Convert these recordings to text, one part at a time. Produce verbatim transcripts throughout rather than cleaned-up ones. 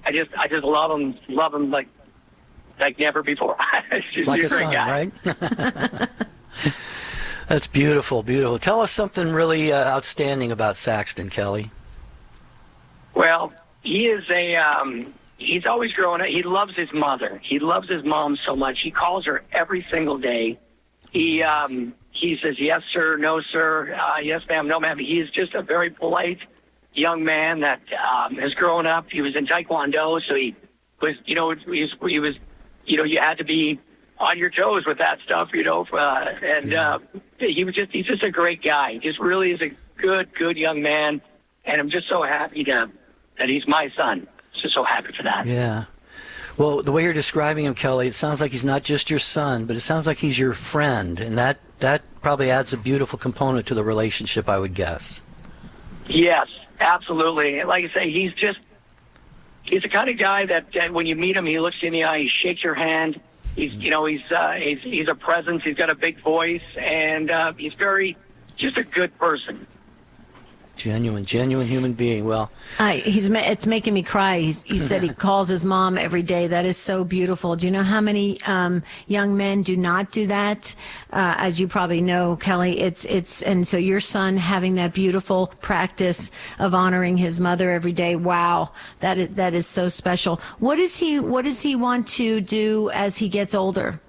I just I just love him, love him like like never before. Just Like a a great son, guy. right? That's beautiful, beautiful. Tell us something really uh, outstanding about Saxton, Kelly. Well, he is a, um, he's always growing up. He loves his mother. He loves his mom so much. He calls her every single day. He, um, he says, yes, sir, no, sir, uh, yes, ma'am, no, ma'am. He is just a very polite young man that um, has grown up. He was in Taekwondo, so he was, you know, he was, he was, you know, you had to be on your toes with that stuff, you know, uh, and uh, he was just, he's just a great guy. He just really is a good, good young man, and I'm just so happy to, that he's my son. Just so happy for that. Yeah. Well, the way you're describing him, Kelly, it sounds like he's not just your son, but it sounds like he's your friend, and that, that probably adds a beautiful component to the relationship, I would guess. Yes, absolutely. Like I say, he's just, he's the kind of guy that, that when you meet him, he looks you in the eye, he shakes your hand. He's, you know, he's, uh, he's, he's a presence. He's got a big voice, and uh, he's very, just a good person. Genuine, genuine human being. Well, uh, he's it's making me cry. He's, he said he calls his mom every day. That is so beautiful. Do you know how many um, young men do not do that? Uh, as you probably know, Kelly, it's it's and so your son having that beautiful practice of honoring his mother every day. Wow, that is, that is so special. What does he What does he want to do as he gets older?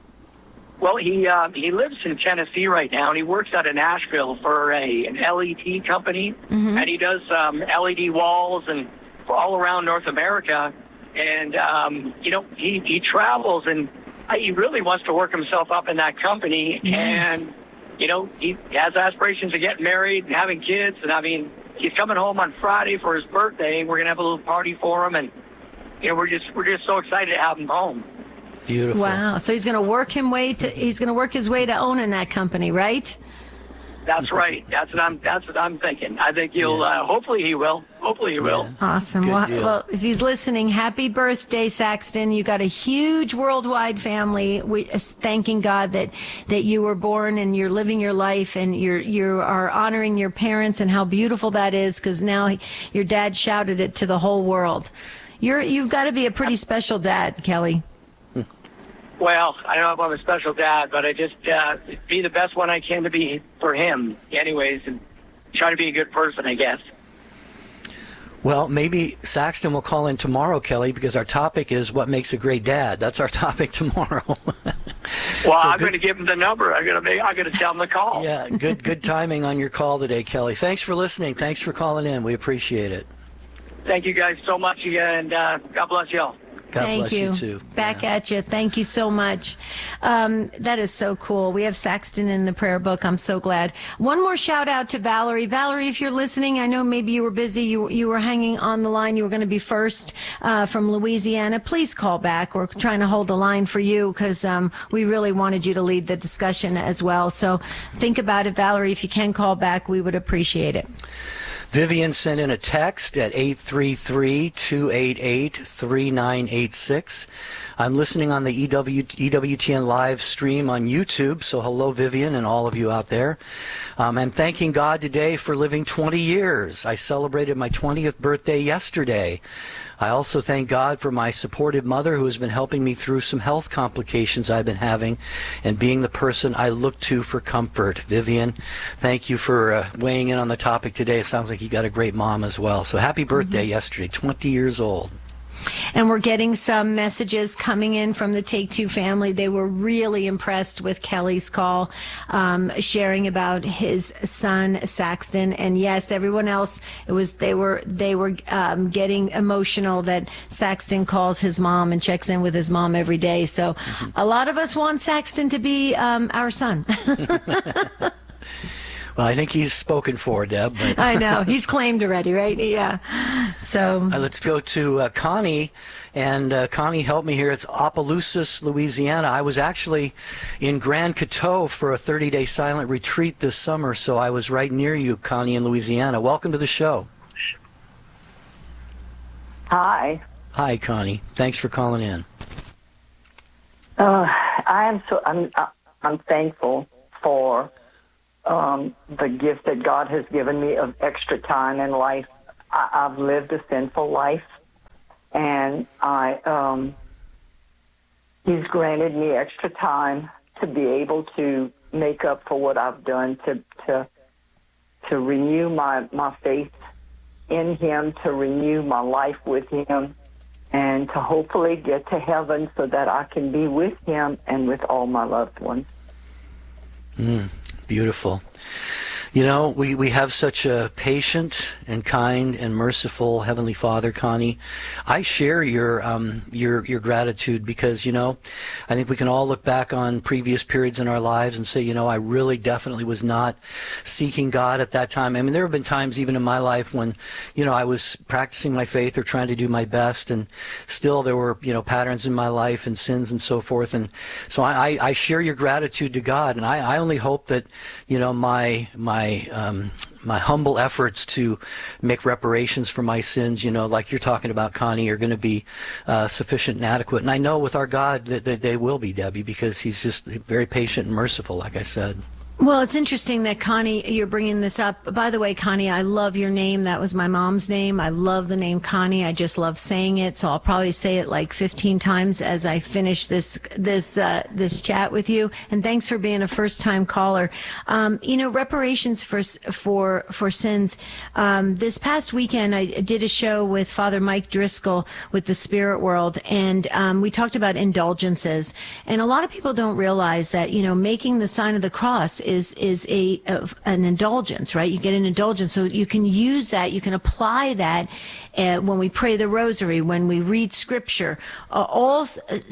Well, he uh, he lives in Tennessee right now, and he works out of Nashville for a an L E D company, mm-hmm. and he does um, L E D walls and all around North America. And um, you know, he he travels, and he really wants to work himself up in that company. Yes. And you know, he has aspirations of getting married and having kids. And I mean, he's coming home on Friday for his birthday. We're gonna have a little party for him, and you know, we're just we're just so excited to have him home. Beautiful. Wow. So he's going to work him way to he's going to work his way to owning that company, right? That's right. That's what I'm that's what I'm thinking. I think he'll yeah. uh, hopefully he will. Hopefully he yeah. will. Awesome. Well, well, if he's listening, happy birthday, Saxton. You got a huge worldwide family. We thanking God that that you were born and you're living your life and you're you are honoring your parents and how beautiful that is, because now he, your dad shouted it to the whole world. You're you've got to be a pretty special dad, Kelly. Well, I don't know if I'm a special dad, but I just uh, be the best one I can to be for him, anyways, and try to be a good person, I guess. Well, maybe Saxton will call in tomorrow, Kelly, because our topic is what makes a great dad. That's our topic tomorrow. Well, so I'm good... going to give him the number. I'm going to I'm going to tell him to call. Yeah, good good timing on your call today, Kelly. Thanks for listening. Thanks for calling in. We appreciate it. Thank you guys so much, and uh, God bless y'all. God Thank bless you. you, too. Back yeah. at you. Thank you so much. Um, that is so cool. We have Saxton in the prayer book. I'm so glad. One more shout out to Valerie. Valerie, if you're listening, I know maybe you were busy. You, you were hanging on the line. You were going to be first uh, from Louisiana. Please call back. We're trying to hold a line for you because um, we really wanted you to lead the discussion as well. So think about it, Valerie. If you can call back, we would appreciate it. Vivian sent in a text at eight three three, two eight eight, three nine eight six. I'm listening on the E W, E W T N live stream on YouTube, so hello, Vivian, and all of you out there. Um, I'm thanking God today for living twenty years. I celebrated my twentieth birthday yesterday. I also thank God for my supportive mother who has been helping me through some health complications I've been having and being the person I look to for comfort. Vivian, thank you for uh, weighing in on the topic today. It sounds like you got a great mom as well. So happy birthday mm-hmm. yesterday, twenty years old. And we're getting some messages coming in from the Take Two family. They were really impressed with Kelly's call, um, sharing about his son Saxton. And yes, everyone else, it was they were they were um, getting emotional that Saxton calls his mom and checks in with his mom every day. So mm-hmm. a lot of us want Saxton to be um, our son. Well, I think he's spoken for, Deb. But I know. He's claimed already, right? Yeah. So uh, let's go to uh, Connie. And uh, Connie, help me here. It's Opelousas, Louisiana. I was actually in Grand Coteau for a thirty-day silent retreat this summer, so I was right near you, Connie, in Louisiana. Welcome to the show. Hi. Hi, Connie. Thanks for calling in. Uh, I am so I'm I'm thankful for um, the gift that God has given me of extra time in life. I, I've lived a sinful life, and I um, he's granted me extra time to be able to make up for what I've done, to to to renew my, my faith in him, to renew my life with him, and to hopefully get to heaven so that I can be with him and with all my loved ones. Mm, beautiful. You know, we, we have such a patient and kind and merciful Heavenly Father, Connie. I share your um, your your gratitude because, you know, I think we can all look back on previous periods in our lives and say, you know, I really definitely was not seeking God at that time. I mean, there have been times even in my life when, you know, I was practicing my faith or trying to do my best, and still there were, you know, patterns in my life and sins and so forth. And so I, I share your gratitude to God, and I, I only hope that, you know, my my My, um, my humble efforts to make reparations for my sins, you know, like you're talking about, Connie, are going to be uh, sufficient and adequate. And I know with our God that, that they will be, Debbie, because he's just very patient and merciful, like I said. Well, it's interesting that, Connie, you're bringing this up. By the way, Connie, I love your name. That was my mom's name. I love the name Connie. I just love saying it. So I'll probably say it like fifteen times as I finish this this uh, this chat with you. And thanks for being a first-time caller. Um, you know, reparations for for for sins. Um, this past weekend, I did a show with Father Mike Driscoll with the Spirit World, and um, we talked about indulgences. And a lot of people don't realize that, you know, making the sign of the cross is is a, a an indulgence, right? You get an indulgence, so you can use that, you can apply that uh, when we pray the rosary, when we read scripture, uh, all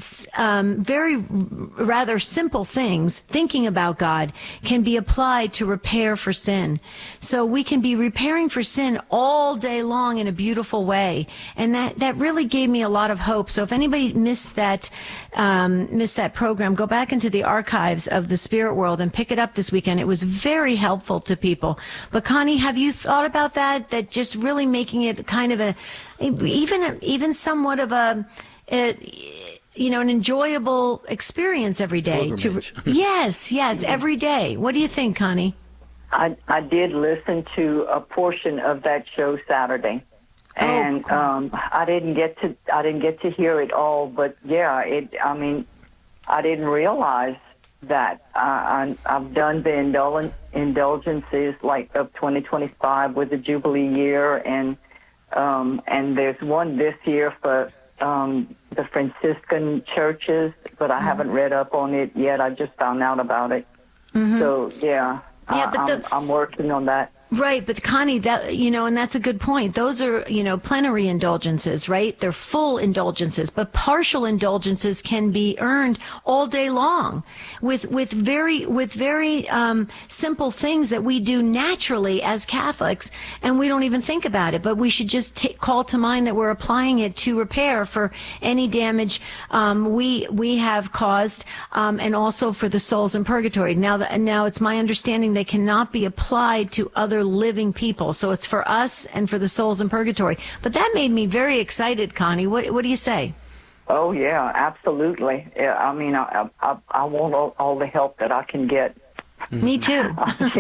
um, very rather simple things, thinking about God, can be applied to repair for sin. So we can be repairing for sin all day long in a beautiful way, and that that really gave me a lot of hope. So if anybody missed that um, missed that program, go back into the archives of the Spirit World and pick it up this weekend. It was very helpful to people. But Connie, have you thought about that? That just really making it kind of a, even even somewhat of a, a you know, an enjoyable experience every day. To, yes, yes, every day. What do you think, Connie? I I did listen to a portion of that show Saturday, and oh, cool. um, I didn't get to I didn't get to hear it all. But yeah, it. I mean, I didn't realize that uh, I, I've done the indulgen- indulgences like of twenty twenty-five with the Jubilee year, and um, and there's one this year for um, the Franciscan churches, but I mm-hmm. haven't read up on it yet. I just found out about it. Mm-hmm. So yeah, yeah, but I, the- I'm, I'm working on that. Right, but Connie, that, you know, and that's a good point. Those are, you know, plenary indulgences, right? They're full indulgences, but partial indulgences can be earned all day long with with very with very um, simple things that we do naturally as Catholics, and we don't even think about it. But we should just t- call to mind that we're applying it to repair for any damage um, we we have caused, um, and also for the souls in purgatory. Now, the, now it's my understanding they cannot be applied to other living people. So it's for us and for the souls in purgatory. But that made me very excited, Connie. What what do you say? Oh, yeah, absolutely. Yeah, I mean, I, I, I want all, all the help that I can get. Me too.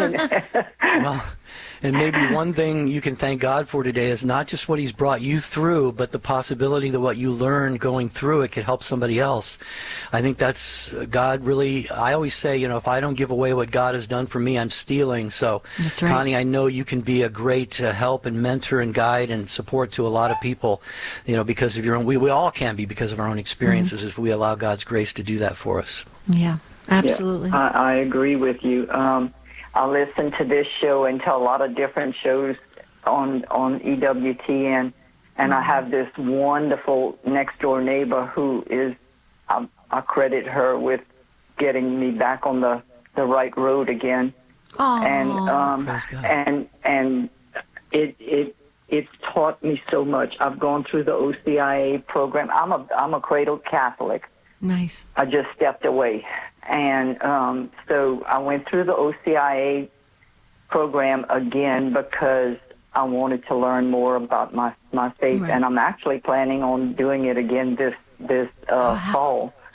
Well, and maybe one thing you can thank God for today is not just what he's brought you through, but the possibility that what you learned going through it could help somebody else. I think that's God really, I always say, you know, if I don't give away what God has done for me, I'm stealing. So, that's right. Connie, I know you can be a great uh, help and mentor and guide and support to a lot of people, you know, because of your own, we, we all can be because of our own experiences mm-hmm. if we allow God's grace to do that for us. Yeah. Absolutely. Yeah, I, I agree with you. Um, I listen to this show and to a lot of different shows on on E W T N, and I have this wonderful next door neighbor who is, I, I credit her with getting me back on the, the right road again. Aww. And um, Praise God. and and it it it's taught me so much. I've gone through the O C I A program. I'm a I'm a cradled Catholic. Nice. I just stepped away. And um, so I went through the O C I A program again because I wanted to learn more about my, my faith. Right. And I'm actually planning on doing it again this this uh, oh, how, fall.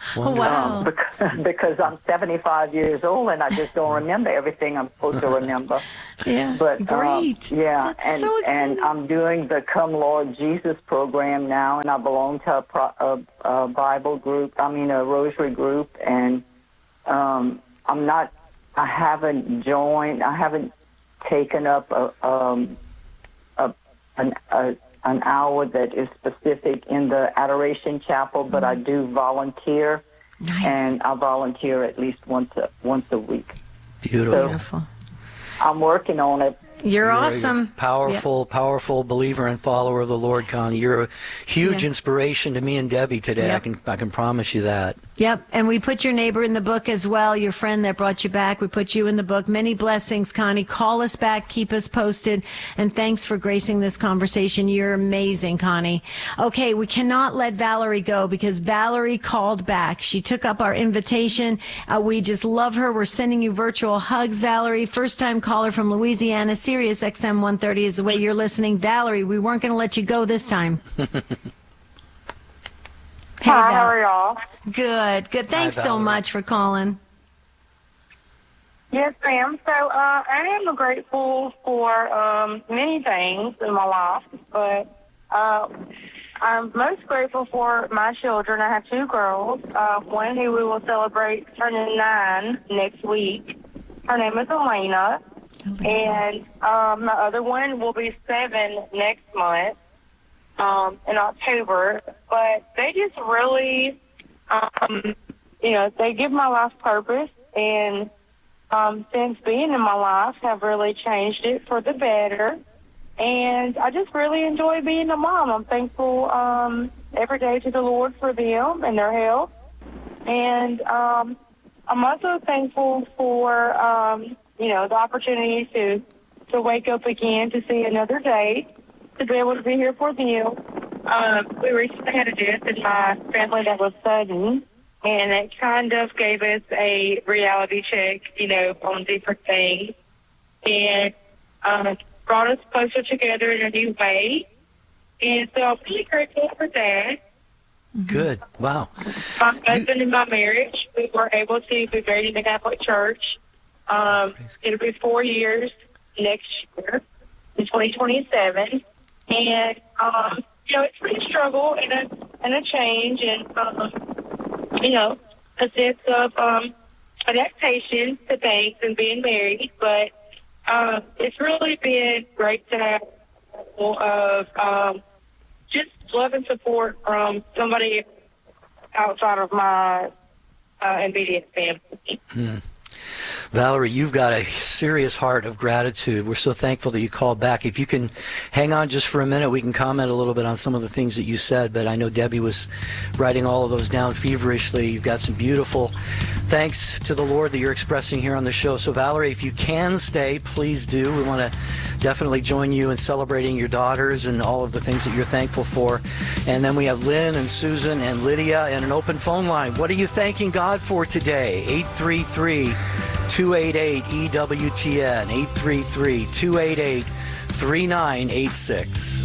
Wow. Um, because, because I'm seventy-five years old and I just don't remember everything I'm supposed to remember. Yeah. But Great. Um, yeah, That's and so and exciting. I'm doing the Come Lord Jesus program now, and I belong to a, pro, a, a Bible group. I mean a Rosary group, and um, I'm not. I haven't joined. I haven't taken up a um a an a, an hour that is specific in the Adoration Chapel, but I do volunteer, Nice. and I volunteer at least once a, once a week. Beautiful. Beautiful. I'm working on it. You're, You're a awesome. Powerful, powerful believer and follower of the Lord, Connie. You're a huge Yeah. inspiration to me and Debbie today. Yep. I can I can promise you that. Yep, and we put your neighbor in the book as well, your friend that brought you back. We put you in the book. Many blessings, Connie. Call us back, keep us posted, and thanks for gracing this conversation. You're amazing, Connie. Okay, we cannot let Valerie go because Valerie called back. She took up our invitation. Uh, we just love her. We're sending you virtual hugs, Valerie. First-time caller from Louisiana. Sirius X M one thirty is the way you're listening. Valerie, we weren't going to let you go this time. Hey, Hi, Val. how are y'all? Good, good. Thanks so Valerie. much for calling. Yes, ma'am. So uh, I am grateful for um, many things in my life, but uh, I'm most grateful for my children. I have two girls, uh, one who we will celebrate turning nine next week. Her name is Elena, and um, my other one will be seven next month. Um, in October, but they just really, um, you know, they give my life purpose, and um, since being in my life, have really changed it for the better. And I just really enjoy being a mom. I'm thankful um, every day to the Lord for them and their health, and um, I'm also thankful for um, you know the opportunity to to wake up again to see another day. To be able to be here for them. Uh, we recently had a death in my family that was sudden, and it kind of gave us a reality check, you know, on different things, and um, brought us closer together in a new way. And so I'm really grateful for that. Good. Wow. My husband and my marriage, we were able to be married in the Catholic Church. Um, it'll be four years next year, in twenty twenty-seven. And, um, you know, it's been a struggle and a, and a change and, um, you know, a sense of um, adaptation to things and being married. But uh, it's really been great to have of um, just love and support from somebody outside of my uh, immediate family. Hmm. Valerie, you've got a serious heart of gratitude. We're so thankful that you called back. If you can hang on just for a minute, we can comment a little bit on some of the things that you said, but I know Debbie was writing all of those down feverishly. You've got some beautiful thanks to the Lord that you're expressing here on the show. So, Valerie, if you can stay, please do. We want to definitely join you in celebrating your daughters and all of the things that you're thankful for. And then we have Lynn and Susan and Lydia and an open phone line. What are you thanking God for today? eight three three, two eight eight, E W T N, eight three three, two eight eight, three nine eight six.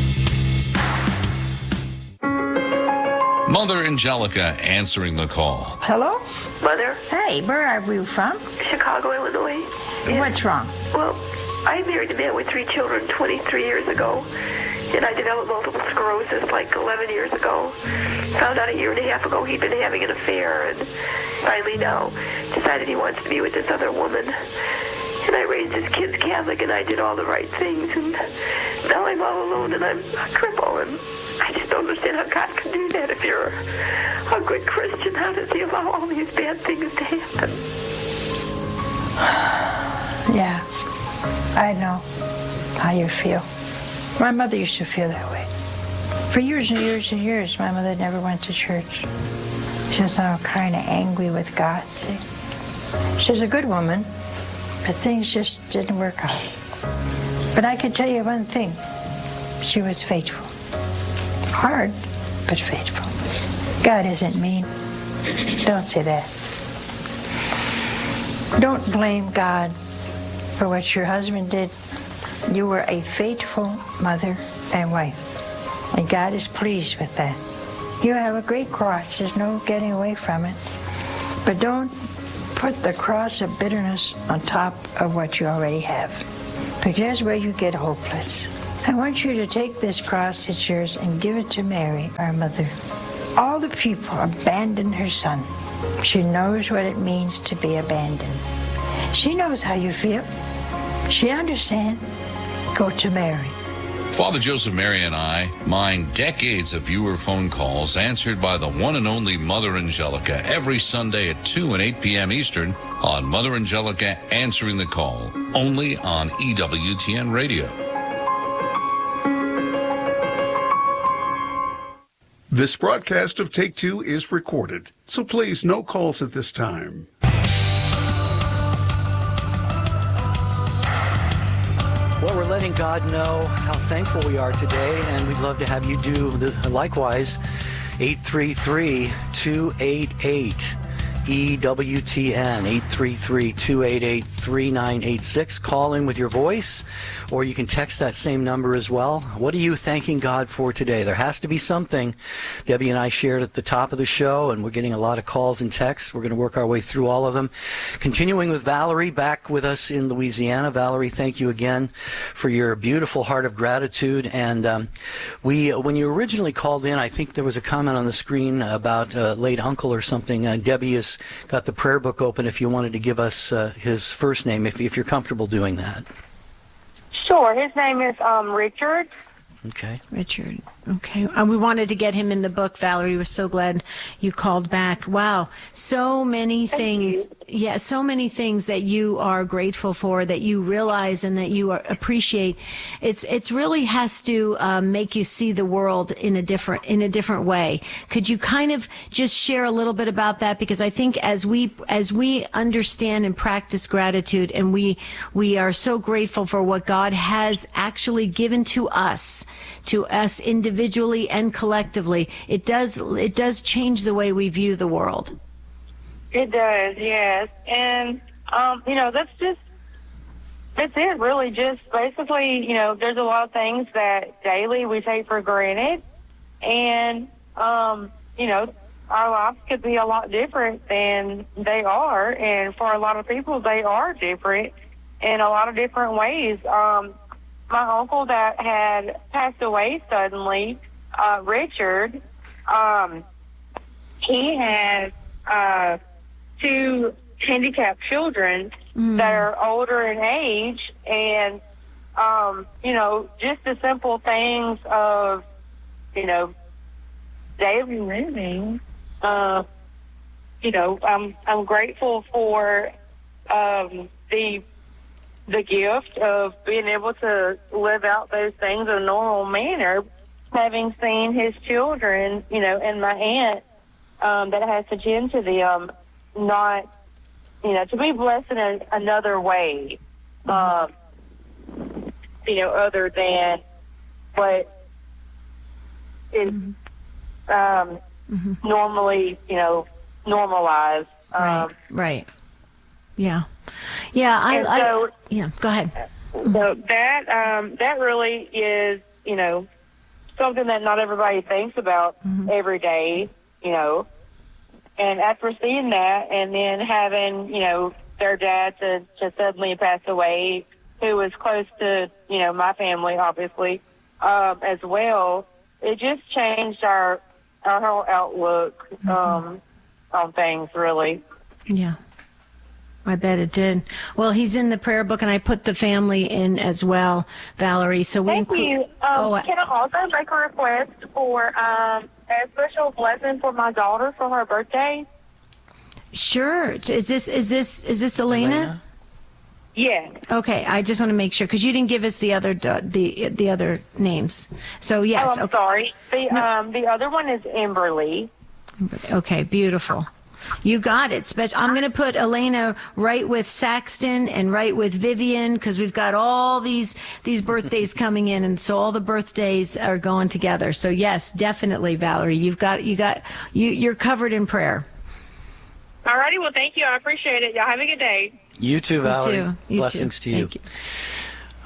Mother Angelica answering the call. Hello? Mother, Hey, where are you from? Chicago, Illinois. And, What's wrong? well, I married a man with three children twenty-three years ago, and I developed multiple sclerosis like eleven years ago. Found out a year and a half ago he'd been having an affair, and finally now decided he wants to be with this other woman. And I raised his kids Catholic, and I did all the right things, and now I'm all alone, and I'm a cripple, and I just don't understand how God can do that. If you're a good Christian, how does he allow all these bad things to happen? Yeah, I know how you feel. My mother used to feel that way. For years and years and years, my mother never went to church. She was all kind of angry with God, see. She's a good woman, but things just didn't work out. But I can tell you one thing. She was faithful. Hard, but faithful. God isn't mean. Don't say that. Don't blame God for what your husband did. You were a faithful mother and wife, and God is pleased with that. You have a great cross. There's no getting away from it. But don't put the cross of bitterness on top of what you already have, because that's where you get hopeless. I want you to take this cross that's yours and give it to Mary, our mother. All the people abandoned her son. She knows what it means to be abandoned. She knows how you feel. She understands. Go to Mary. Father Joseph Mary and I mine decades of viewer phone calls answered by the one and only Mother Angelica every Sunday at two and eight p.m. Eastern on Mother Angelica Answering the Call, only on E W T N Radio. This broadcast of Take Two is recorded, so please no calls at this time. Well, we're letting God know how thankful we are today, and we'd love to have you do the, likewise. eight three three, two eight eight, E W T N, eight three three, two eight eight, three nine eight six. Call in with your voice, or you can text that same number as well. What are you thanking God for today? There has to be something. Debbie and I shared at the top of the show, and we're getting a lot of calls and texts. We're going to work our way through all of them. Continuing with Valerie, back with us in Louisiana. Valerie, thank you again for your beautiful heart of gratitude. And um, we, when you originally called in, I think there was a comment on the screen about a late uncle or something. Uh, Debbie has got the prayer book open if you wanted to give us uh, his first name, if, if you're comfortable doing that. Sure. His name is um, Richard. Okay. Richard. Okay. Uh, we wanted to get him in the book, Valerie. We're so glad you called back. Wow. So many Thank things. you. Yeah, so many things that you are grateful for, that you realize and that you are, appreciate. It's it's really has to um, make you see the world in a different in a different way. Could you kind of just share a little bit about that? Because I think as we as we understand and practice gratitude, and we we are so grateful for what God has actually given to us, to us individually and collectively, it does it does change the way we view the world. It does, yes. And, um, you know, that's just, that's it, really. Just basically, you know, there's a lot of things that daily we take for granted. And, um, you know, our lives could be a lot different than they are. And for a lot of people, they are different in a lot of different ways. Um, my uncle that had passed away suddenly, uh, Richard, um, he has, uh, two handicapped children mm. that are older in age, and um, you know, just the simple things of, you know, daily living. Uh, you know, I'm I'm grateful for um, the the gift of being able to live out those things in a normal manner, having seen his children, you know, and my aunt um, that has to tend to them. Not, you know, to be blessed in a, another way, um, you know, other than what is um, mm-hmm. normally, you know, normalized. Um, right. Right. Yeah. Yeah. I. So, I yeah. Go ahead. So that um, that really is, you know, something that not everybody thinks about mm-hmm. every day. You know. And after seeing that, and then having, you know, their dad to, to suddenly pass away, who was close to, you know, my family, obviously, um, as well, it just changed our our whole outlook um, mm-hmm. on things, really. Yeah. I bet it did. Well, he's in the prayer book, and I put the family in as well, Valerie. So we Thank include, you. Um, oh, can I also make a request for um, a special blessing for my daughter for her birthday? Sure. Is this is this is this Elena? Elena? Yeah. Okay. I just want to make sure, because you didn't give us the other the the other names. So yes. Oh, I'm okay. sorry. The no. um the other one is Emberly. Okay. Beautiful. You got it. Special. I'm going to put Elena right with Saxton and right with Vivian, because we've got all these these birthdays coming in, and so all the birthdays are going together. So yes, definitely, Valerie, you've got you got you you're covered in prayer. All righty. Well, thank you. I appreciate it. Y'all have a good day. You too, Valerie. You too. You Blessings too. to you. Thank you.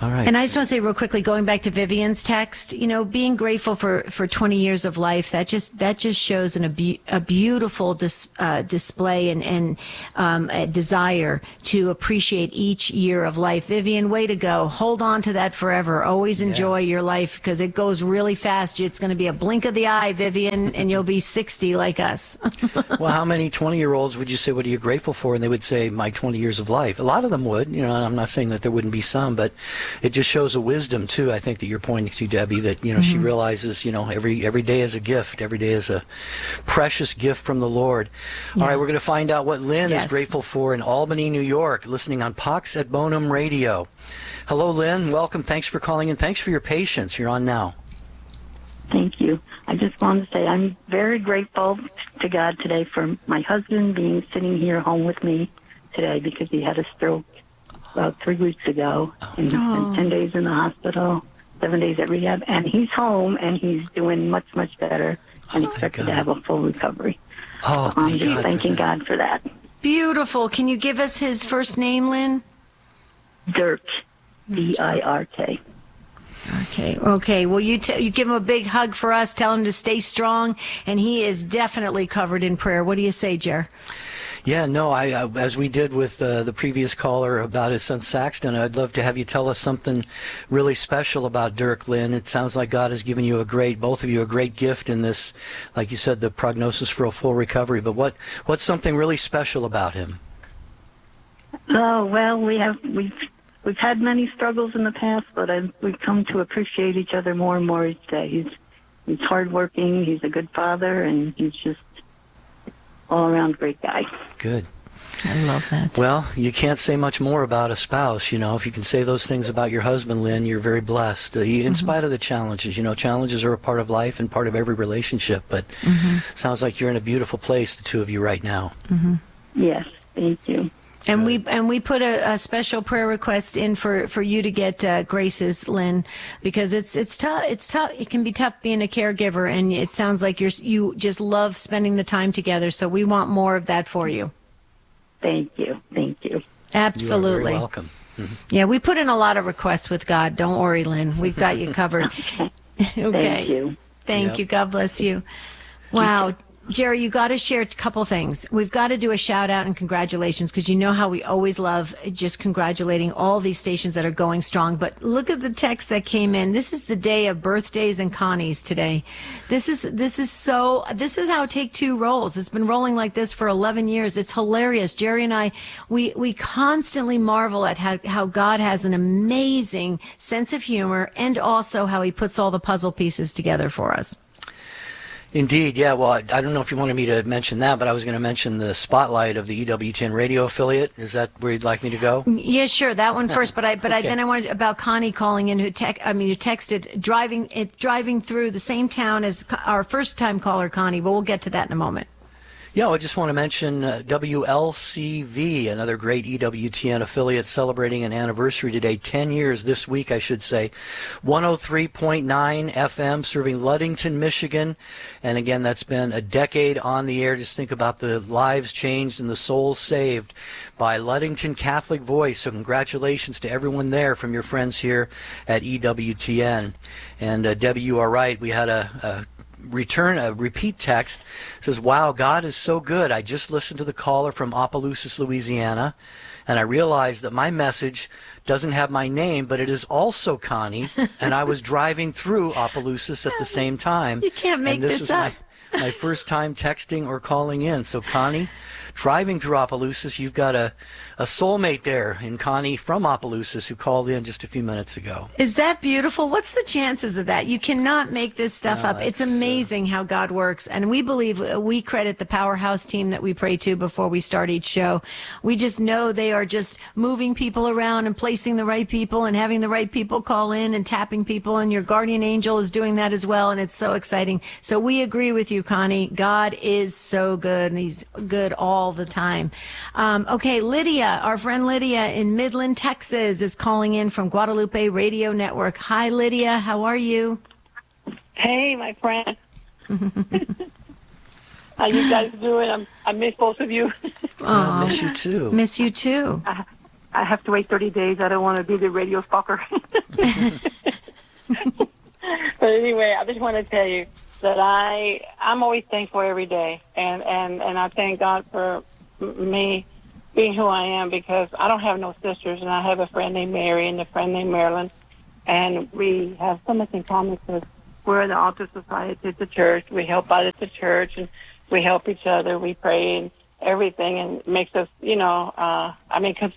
All right. And I just want to say real quickly, going back to Vivian's text, you know, being grateful for, for twenty years of life, that just that just shows an, a, bu- a beautiful dis, uh, display and, and um, a desire to appreciate each year of life. Vivian, way to go. Hold on to that forever. Always enjoy yeah. your life because it goes really fast. It's going to be a blink of the eye, Vivian, and you'll be sixty like us. Well, how many twenty-year-olds would you say, what are you grateful for? And they would say, my twenty years of life. A lot of them would. You know, I'm not saying that there wouldn't be some, but it just shows a wisdom, too, I think, that you're pointing to, Debbie, that, you know, mm-hmm. she realizes, you know, every every day is a gift. Every day is a precious gift from the Lord. Yeah. All right, we're going to find out what Lynn yes. is grateful for in Albany, New York, listening on Pax et Bonum Radio. Hello, Lynn. Welcome. Thanks for calling in. Thanks for your patience. You're on now. Thank you. I just wanted to say I'm very grateful to God today for my husband being sitting here home with me today because he had a stroke about three weeks ago, and he spent ten days in the hospital, seven days at rehab, and he's home, and he's doing much, much better, and oh, expected to have a full recovery. Oh, so I'm thank just God thanking for God for that. Beautiful. Can you give us his first name, Lynn? Dirk, D I R K. Okay, okay. Well, you t- you give him a big hug for us. Tell him to stay strong, and he is definitely covered in prayer. What do you say, Jer? Yeah, no, I, uh, as we did with uh, the previous caller about his son Saxton, I'd love to have you tell us something really special about Dirk, Lynn. It sounds like God has given you a great, both of you, a great gift in this, like you said, the prognosis for a full recovery. But what what's something really special about him? Oh, well, we have, we've, we've had many struggles in the past, but I've, we've come to appreciate each other more and more each day. He's, he's hardworking, he's a good father, and he's just all-around great guy. Good. I love that. Well, you can't say much more about a spouse, you know. If you can say those things about your husband, Lynn, you're very blessed. Uh, in mm-hmm. spite of the challenges, you know, challenges are a part of life and part of every relationship. But mm-hmm. sounds like you're in a beautiful place, the two of you, right now. Mm-hmm. Yes, thank you. And we and we put a, a special prayer request in for, for you to get uh, Grace's, Lynn, because it's it's tough. It's tough. It can be tough being a caregiver, and it sounds like you're you just love spending the time together. So we want more of that for you. Thank you. Thank you. Absolutely. You are very welcome. Mm-hmm. Yeah, we put in a lot of requests with God. Don't worry, Lynn. We've got you covered. Okay. Okay. Thank you. Thank yep. you. God bless you. Wow. Jerry, you got to share a couple things. We've got to do a shout out and congratulations because you know how we always love just congratulating all these stations that are going strong. But look at the text that came in. This is the day of birthdays and Connies today. This is this is so. This is how Take Two rolls. It's been rolling like this for eleven years. It's hilarious. Jerry and I, we we constantly marvel at how how God has an amazing sense of humor and also how He puts all the puzzle pieces together for us. Indeed, yeah. Well, I, I don't know if you wanted me to mention that, but I was going to mention the spotlight of the E W T N radio affiliate. Is that where you'd like me to go? Yeah, sure. That one first. But I, but okay. I, then I wanted about Connie calling in. Who tech? I mean, who texted driving it driving through the same town as our first time caller, Connie. But we'll get to that in a moment. Yeah, I just want to mention uh, W L C V, another great E W T N affiliate celebrating an anniversary today, ten years this week, I should say. one oh three point nine F M, serving Ludington, Michigan. And again, that's been a decade on the air. Just think about the lives changed and the souls saved by Ludington Catholic Voice. So congratulations to everyone there from your friends here at E W T N. And uh, Debbie, you are right. We had a... a return a repeat text. It says, wow, God is so good. I just listened to the caller from Opelousas, Louisiana, and I realized that my message doesn't have my name, but it is also Connie, and I was driving through Opelousas at the same time. You can't make and this this was up. My, my first time texting or calling in. So Connie, driving through Opelousas, you've got a, a soulmate there in Connie from Opelousas who called in just a few minutes ago. Is that beautiful? What's the chances of that? You cannot make this stuff No, up. It's it's, amazing uh, how God works. And we believe, we credit the Powerhouse team that we pray to before we start each show. We just know they are just moving people around and placing the right people and having the right people call in and tapping people. And your guardian angel is doing that as well. And it's so exciting. So we agree with you, Connie. God is so good, and He's good all the time. Um, okay, Lydia, our friend Lydia in Midland, Texas, is calling in from Guadalupe Radio Network. Hi, Lydia. How are you? Hey, my friend. How you guys doing? I'm, I miss both of you. Oh, I miss you too. Miss you too. Uh, I have to wait thirty days. I don't want to be the radio stalker. But anyway, I just want to tell you that I, I'm always thankful every day. And, and, and I thank God for me being who I am, because I don't have no sisters, and I have a friend named Mary and a friend named Marilyn. And we have so much in common because we're in the Altar Society at the church. We help out at the church, and we help each other. We pray and everything, and it makes us, you know, uh, I mean, because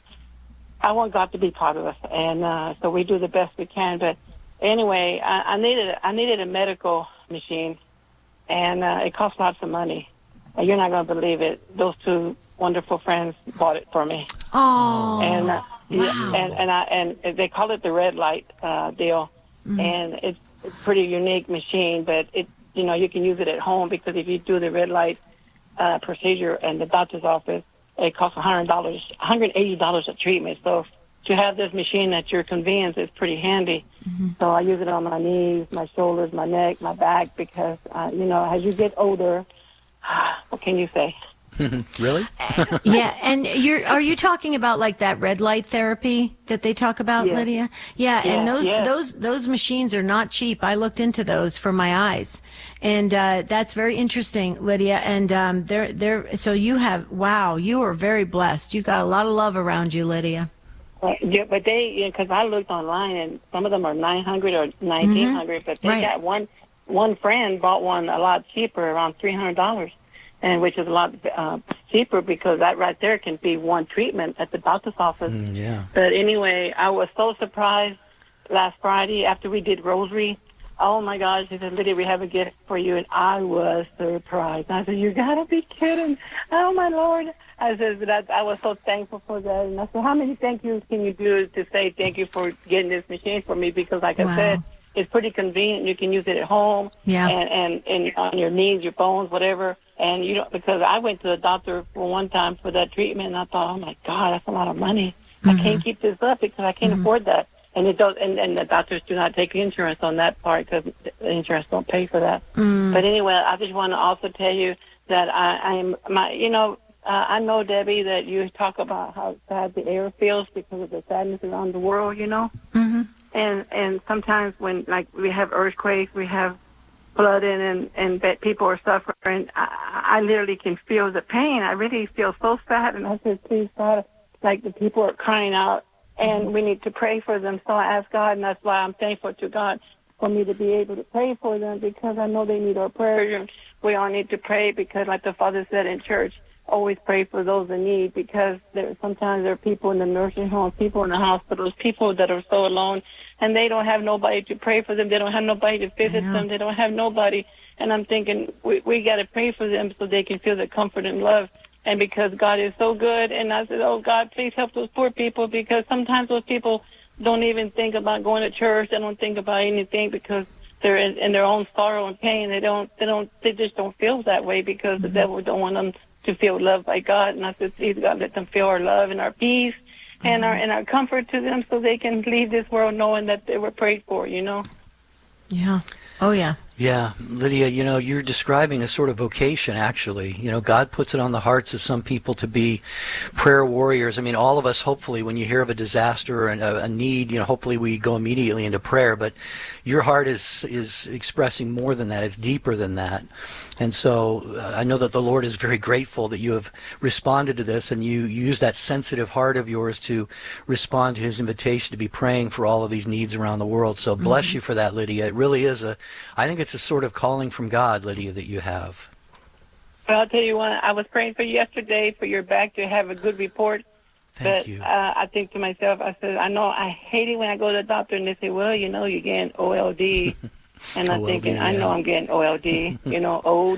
I want God to be part of us, and uh, so we do the best we can. But anyway, I, I needed I needed a medical machine, and uh, it cost lots of money. And you're not going to believe it. Those two wonderful friends bought it for me. Oh, and uh, wow. yeah, and and I and they call it the red light uh, deal, mm-hmm. and it's a pretty unique machine. But it, you know, you can use it at home, because if you do the red light uh, procedure in the doctor's office, it costs a hundred dollars, one hundred eighty dollars a treatment. So to have this machine at your convenience is pretty handy. Mm-hmm. So I use it on my knees, my shoulders, my neck, my back, because uh, you know, as you get older, what can you say? Really? Yeah, and you're are you talking about like that red light therapy that they talk about, Yeah. Lydia? Yeah, Yeah, and those yeah. those those machines are not cheap. I looked into those for my eyes, and uh, that's very interesting, Lydia. And um, they're they're so you have wow, you are very blessed. You got a lot of love around you, Lydia. Uh, yeah, but they, because I looked online, and some of them are nine hundred or nineteen hundred, mm-hmm. but they Right. got one. One friend bought one a lot cheaper, around three hundred dollars. And which is a lot uh, cheaper, because that right there can be one treatment at the doctor's office. Mm, yeah. But anyway, I was so surprised last Friday after we did Rosary. Oh, my gosh, he said, Lydia, we have a gift for you. And I was surprised. I said, you got to be kidding. Oh, my Lord. I said, that I was so thankful for that. And I said, how many thank yous can you do to say thank you for getting this machine for me? Because like Wow. I said, it's pretty convenient. You can use it at home Yeah. and, and, and on your knees, your bones, whatever. And, you know, because I went to the doctor for one time for that treatment, and I thought, oh, my God, that's a lot of money. Mm-hmm. I can't keep this up because I can't mm-hmm. afford that. And it does, and, and the doctors do not take insurance on that part, because the insurance don't pay for that. Mm. But anyway, I just want to also tell you that I, I am, my, you know, uh, I know, Debbie, that you talk about how sad the air feels because of the sadness around the world, you know? Mm-hmm. And and sometimes when, like, we have earthquakes, we have flooding, and, and that people are suffering, I, I literally can feel the pain. I really feel so sad. And I said, please, God, like, the people are crying out, and we need to pray for them. So I asked God, and that's why I'm thankful to God for me to be able to pray for them, because I know they need our prayers, and we all need to pray, because like the Father said in church, always pray for those in need, because there sometimes there are people in the nursing homes, people in the hospitals, people that are so alone, and they don't have nobody to pray for them. They don't have nobody to visit them. They don't have nobody. And I'm thinking we we got to pray for them so they can feel the comfort and love. And because God is so good, and I said, oh, God, please help those poor people, because sometimes those people don't even think about going to church. They don't think about anything because they're in, in their own sorrow and pain. They don't, they don't, they just don't feel that way, because mm-hmm. the devil don't want them to feel loved by God. And I said, please, God, let them feel our love and our peace mm-hmm. and our and our comfort to them, so they can leave this world knowing that they were prayed for, you know? Yeah. Oh, yeah. Yeah, Lydia, you know, you're describing a sort of vocation, actually. You know, God puts it on the hearts of some people to be prayer warriors. I mean, all of us, hopefully, when you hear of a disaster and a, a need, you know, hopefully we go immediately into prayer. But your heart is is expressing more than that. It's deeper than that. And so uh, I know that the Lord is very grateful that you have responded to this, and you, you use that sensitive heart of yours to respond to his invitation to be praying for all of these needs around the world. So bless mm-hmm. you for that, Lydia. It really is a, I think it's a sort of calling from God, Lydia, that you have. Well, I'll tell you what, I was praying for you yesterday for your back to have a good report. Thank but you. Uh, I think to myself, I said, I know I hate it when I go to the doctor and they say, well, you know, you're getting O L D. And I'm O L D, thinking, yeah. I know I'm getting O L D, you know, old.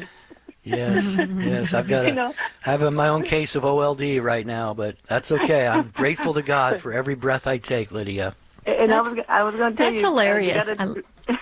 Yes, yes, I've got a, You know? I have a, my own case of O L D right now, but that's okay. I'm grateful to God for every breath I take, Lydia. And That's- I was, I was going to tell That's you. hilarious. You gotta,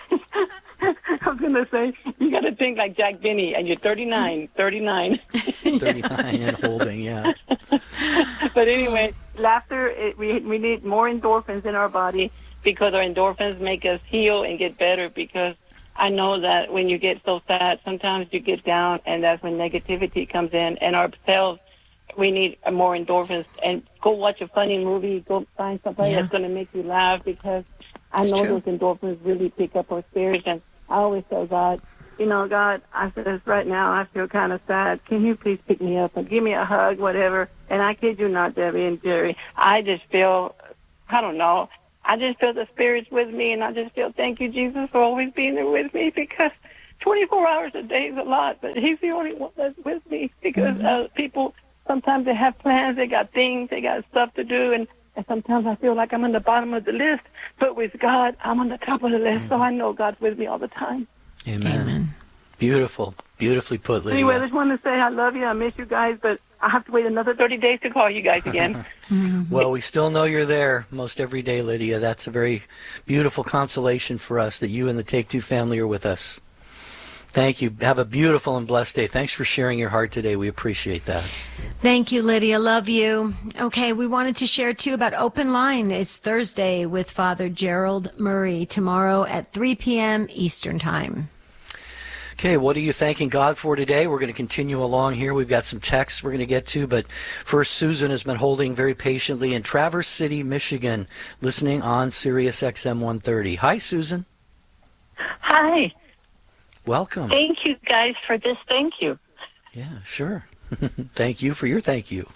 I was going to say, you got to think like Jack Benny, and you're thirty-nine, thirty-nine. thirty-nine and holding, yeah. But anyway, laughter, it, we we need more endorphins in our body, because our endorphins make us heal and get better. Because I know that when you get so sad, sometimes you get down, and that's when negativity comes in, and our cells we need more endorphins. And go watch a funny movie. Go find somebody Yeah. that's going to make you laugh, because I It's know true. those endorphins really pick up our spirits. And I always tell God, you know, God, I said, right now I feel kind of sad. Can you please pick me up and give me a hug, whatever? And I kid you not, Debbie and Jerry, I just feel, I don't know, I just feel the Spirit's with me, and I just feel, thank you, Jesus, for always being there with me, because twenty-four hours a day is a lot, but He's the only one that's with me, because Mm-hmm. uh, people, sometimes they have plans, they got things, they got stuff to do, and, and sometimes I feel like I'm on the bottom of the list, but with God, I'm on the top of the list, Mm-hmm. so I know God's with me all the time. Amen. Amen. Beautiful. Beautifully put, Lydia. Anyway, I just wanted to say I love you, I miss you guys, but I have to wait another thirty days to call you guys again. Well, we still know you're there most every day, Lydia. That's a very beautiful consolation for us that you and the Take Two family are with us. Thank you. Have a beautiful and blessed day. Thanks for sharing your heart today. We appreciate that. Thank you, Lydia. Love you. Okay, we wanted to share too about Open Line. It's Thursday with Father Gerald Murray tomorrow at three p.m. Eastern Time. Okay, what are you thanking God for today? We're going to continue along here. We've got some texts we're going to get to, but first, Susan has been holding very patiently in Traverse City, Michigan, listening on Sirius X M one thirty. Hi, Susan. Hi. Welcome. Thank you guys for this. Thank you. Yeah, sure. Thank you for your thank you.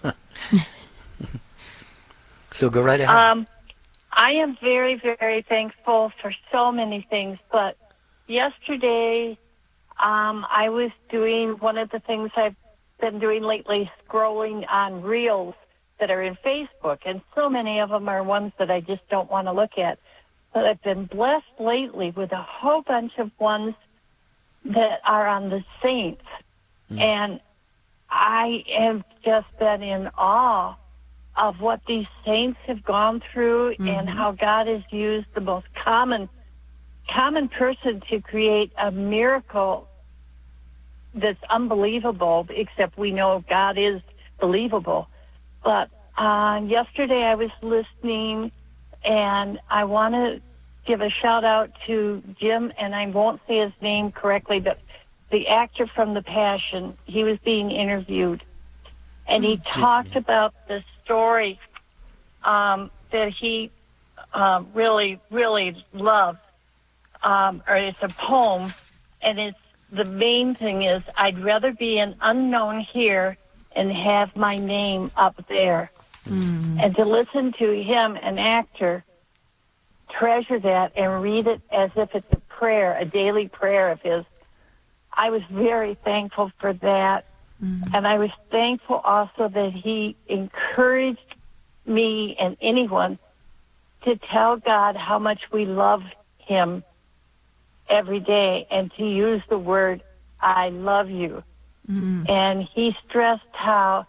So go right ahead. Um, I am very, very thankful for so many things, but yesterday um, I was doing one of the things I've been doing lately, scrolling on reels that are in Facebook, and so many of them are ones that I just don't want to look at. But I've been blessed lately with a whole bunch of ones that are on the saints, mm. and I have just been in awe of what these saints have gone through, mm-hmm. and how God has used the most common common person to create a miracle that's unbelievable, except we know God is believable. But uh, yesterday I was listening, and I want to give a shout out to Jim, and I won't say his name correctly, but the actor from The Passion. He was being interviewed, and he talked about the story um, that he uh, really, really loved. Um, or it's a poem, and it's the main thing is, I'd rather be an unknown here and have my name up there. Mm. And to listen to him, an actor, treasure that and read it as if it's a prayer, a daily prayer of his, I was very thankful for that. Mm. And I was thankful also that he encouraged me and anyone to tell God how much we love him every day, and to use the word, I love you. Mm. And he stressed how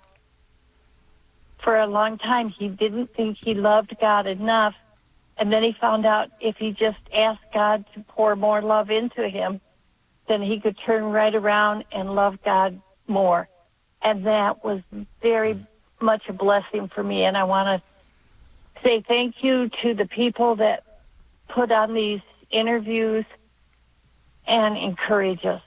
for a long time he didn't think he loved God enough, and then he found out if he just asked God to pour more love into him, then he could turn right around and love God more. And that was very much a blessing for me, and I want to say thank you to the people that put on these interviews and encourage us.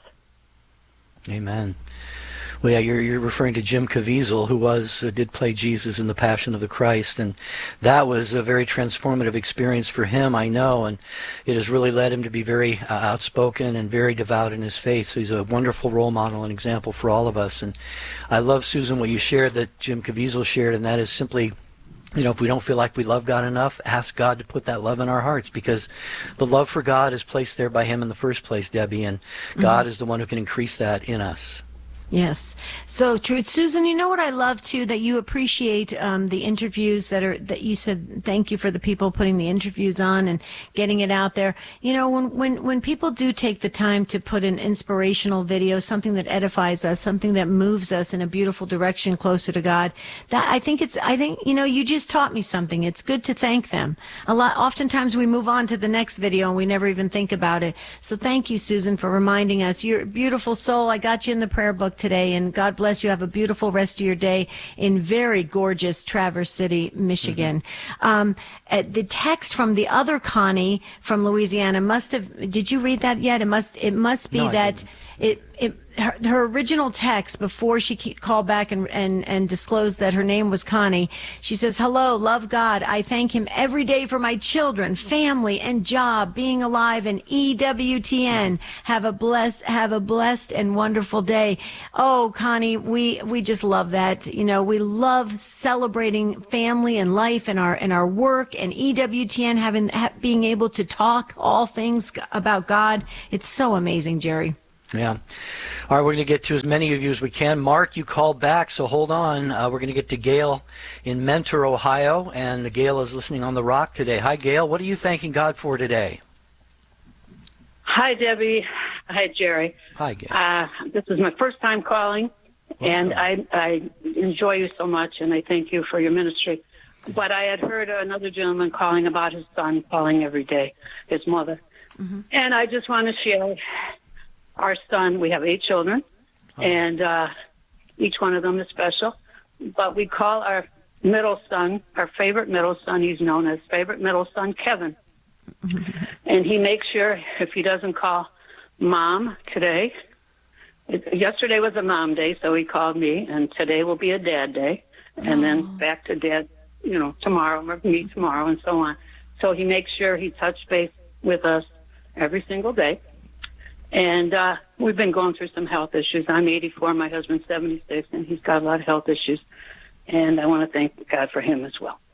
Amen. Well, yeah, you're, you're referring to Jim Caviezel, who was uh, did play Jesus in The Passion of the Christ, and that was a very transformative experience for him, I know, and it has really led him to be very uh, outspoken and very devout in his faith. So he's a wonderful role model and example for all of us. And I love, Susan, what you shared that Jim Caviezel shared, and that is simply, you know, if we don't feel like we love God enough, ask God to put that love in our hearts, because the love for God is placed there by him in the first place, Debbie, and God mm-hmm. is the one who can increase that in us. Yes, so true. Susan, you know what I love too, that you appreciate um, the interviews that are, that you said thank you for the people putting the interviews on and getting it out there. You know, when when when people do take the time to put an inspirational video, something that edifies us, something that moves us in a beautiful direction closer to God, that I think it's, I think, you know, you just taught me something. It's good to thank them. A lot, oftentimes we move on to the next video and we never even think about it. So thank you, Susan, for reminding us. You're a beautiful soul. I got you in the prayer book today, and God bless you. Have a beautiful rest of your day in very gorgeous Traverse City, Michigan. Mm-hmm. Um, uh, the text from the other Connie from Louisiana must have, did you read that yet? It must, it must be no, that it, it, her, her original text before she called back and, and, and disclosed that her name was Connie. She says, hello, love God. I thank him every day for my children, family, and job, being alive, and E W T N. Have a blessed, have a blessed and wonderful day. Oh, Connie, we, we just love that. You know, we love celebrating family and life and our, and our work, and E W T N having, ha, being able to talk all things about God. It's so amazing, Jerry. Yeah. All right, we're going to get to as many of you as we can. Mark, you called back, so hold on. Uh, we're going to get to Gail in Mentor, Ohio, and Gail is listening on The Rock today. Hi, Gail. What are you thanking God for today? Hi, Debbie. Hi, Jerry. Hi, Gail. Uh, this is my first time calling, Welcome. and I, I enjoy you so much, and I thank you for your ministry. But I had heard another gentleman calling about his son calling every day, his mother. Mm-hmm. And I just want to share our son. We have eight children, oh. and uh, each one of them is special. But we call our middle son, our favorite middle son, he's known as favorite middle son, Kevin. Mm-hmm. And he makes sure if he doesn't call Mom today, it, yesterday was a mom day, so he called me, and today will be a dad day, and oh. then back to dad, you know, tomorrow, or me tomorrow, and so on. So he makes sure he touch base with us every single day. And uh, we've been going through some health issues. I'm eighty-four, my husband's seventy-six, and he's got a lot of health issues. And I want to thank God for him as well.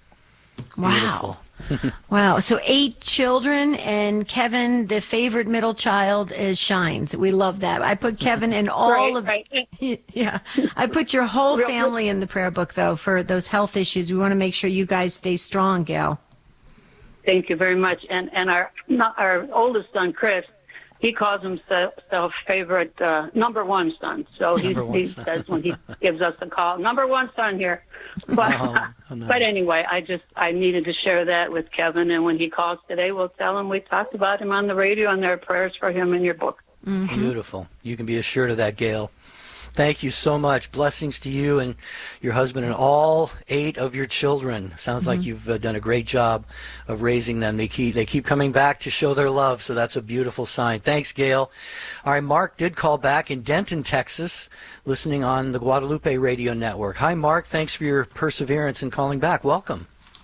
Wow. Wow. So eight children, and Kevin, the favorite middle child, is Shines. We love that. I put Kevin in all right, of right. Yeah. I put your whole Real family in the prayer book, though, for those health issues. We want to make sure you guys stay strong, Gail. Thank you very much. And and our not our oldest son, Chris, he calls himself favorite uh, number one son. So he, he son. says when he gives us a call, number one son here. But oh, oh, nice. But anyway, I just I needed to share that with Kevin. And when he calls today, we'll tell him we talked about him on the radio and there are prayers for him in your book. Mm-hmm. Beautiful. You can be assured of that, Gail. Thank you so much. Blessings to you and your husband and all eight of your children. Sounds mm-hmm. like you've uh, done a great job of raising them. They keep they keep coming back to show their love, so that's a beautiful sign. Thanks, Gail. All right, Mark did call back in Denton, Texas, listening on the Guadalupe Radio Network. Hi, Mark. Thanks for your perseverance in calling back. Welcome.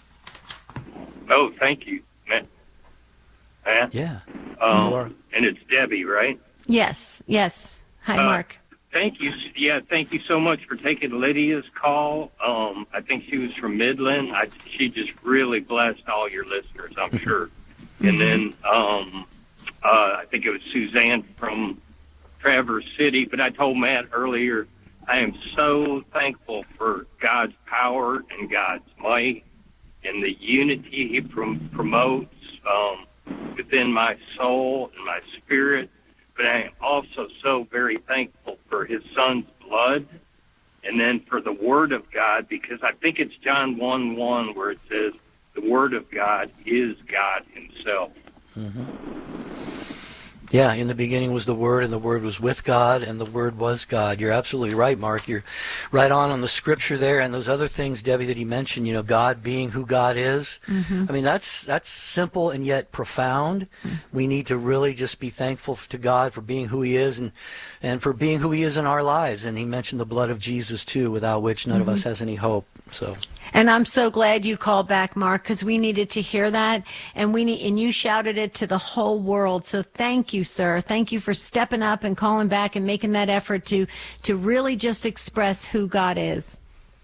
Oh, thank you, Matt. Matt? Yeah. Um, and it's Debbie, right? Yes, yes. Hi, uh, Mark. Thank you. Yeah, thank you so much for taking Lydia's call. Um, I think she was from Midland. I, she just really blessed all your listeners, I'm sure. And then um, uh, I think it was Suzanne from Traverse City. But I told Matt earlier, I am so thankful for God's power and God's might and the unity he prom- promotes um, within my soul and my spirit. But I am also so very thankful for his son's blood and then for the word of God, because I think it's John one one where it says the word of God is God himself. Mm-hmm. Yeah, in the beginning was the Word, and the Word was with God, and the Word was God. You're absolutely right, Mark. You're right on on the Scripture there, and those other things, Debbie, that he mentioned, you know, God being who God is. Mm-hmm. I mean, that's that's simple and yet profound. Mm-hmm. We need to really just be thankful to God for being who he is and, and for being who he is in our lives. And he mentioned the blood of Jesus, too, without which none mm-hmm. of us has any hope. So. And I'm so glad you called back, Mark, because we needed to hear that, and we need, and you shouted it to the whole world. So thank you, sir. Thank you for stepping up and calling back and making that effort to to really just express who God is.